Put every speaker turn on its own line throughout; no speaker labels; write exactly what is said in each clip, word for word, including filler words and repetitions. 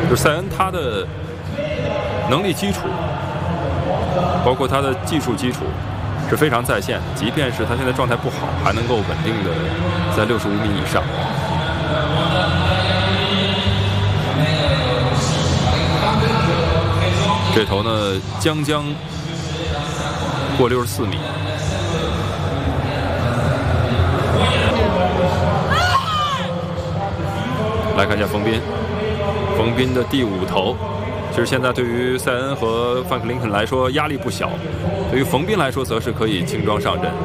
就是塞恩他的能力基础，包括他的技术基础是非常在线，即便是他现在状态不好，还能够稳定的在六十五米以上。这头呢，将将过六十四米。来看一下冯彬，冯彬的第五投。其实现在对于塞恩和范克林肯来说压力不小，对于冯彬来说则是可以轻装上阵。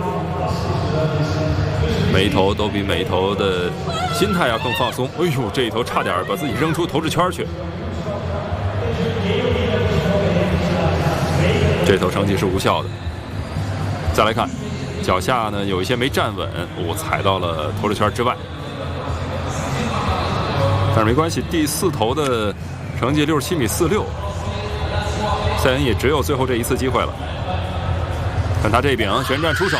每一投都比每一投的心态要更放松。哎呦，这一投差点把自己扔出投掷圈去。这投成绩是无效的。再来看，脚下呢有一些没站稳，我踩到了投掷圈之外。但是没关系，第四投的成绩六十七米四六，塞恩也只有最后这一次机会了。看他这柄旋转出手，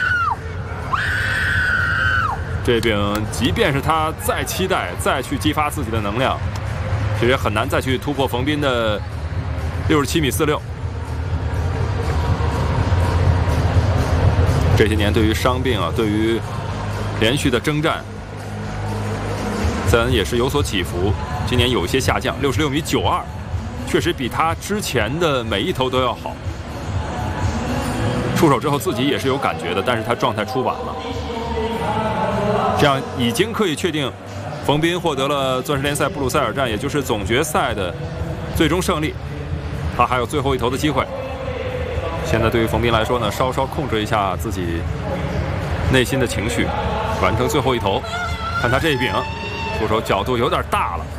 这柄即便是他再期待再去激发自己的能量，其实也很难再去突破冯彬的六十七米四六。这些年对于伤病啊，对于连续的征战，塞恩也是有所起伏。今年有一些下降，六十六米九二，确实比他之前的每一投都要好。出手之后自己也是有感觉的，但是他状态出晚了。这样已经可以确定，冯彬获得了钻石联赛布鲁塞尔站，也就是总决赛的最终胜利。他还有最后一投的机会。现在对于冯彬来说呢，稍稍控制一下自己内心的情绪，完成最后一投。看他这一柄，出手角度有点大了。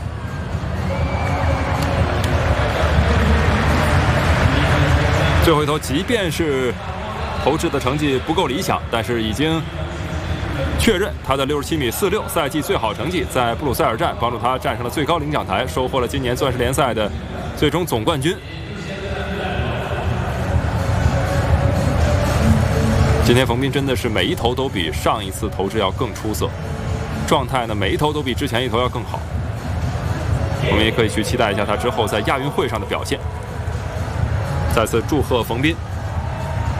最后一投，即便是投掷的成绩不够理想，但是已经确认他的六十七米四六赛季最好成绩，在布鲁塞尔站帮助他站上了最高领奖台，收获了今年钻石联赛的最终总冠军。今天冯彬真的是每一投都比上一次投掷要更出色，状态呢每一投都比之前一投要更好。我们也可以去期待一下他之后在亚运会上的表现。再次祝贺冯彬。